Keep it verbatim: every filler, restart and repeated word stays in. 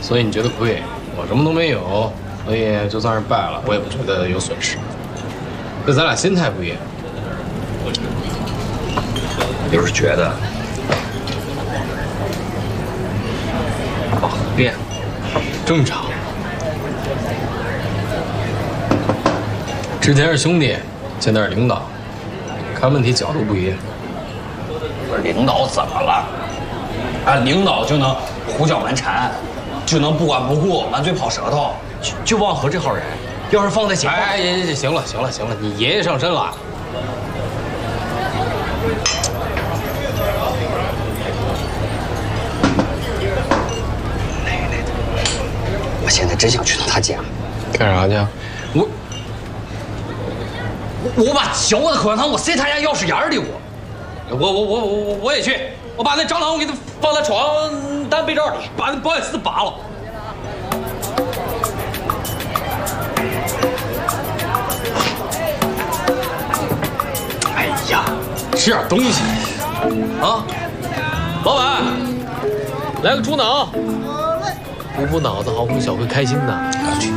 所以你觉得亏？我什么都没有，所以就算是败了，我也不觉得有损失。这咱俩心态不一样。 我就是觉得， 哦，变，正常。之前是兄弟，现在是领导，看问题角度不一样。 不是领导怎么了？啊，领导就能胡搅蛮缠，就能不管不顾，满嘴跑舌头，就就望和这号人，要是放在前， 哎，行行行了行了行了，你爷爷上身了。 我现在真想去趟他家， 干啥去？ 我我把嚼的口香糖我塞他家钥匙眼里，我我我我我我也去，我把那蟑螂我给它放在床单被罩里，把那保险丝拔了。 哎呀， 吃点东西啊！老板，来个猪脑，补补脑子，好哄小慧开心的。 去。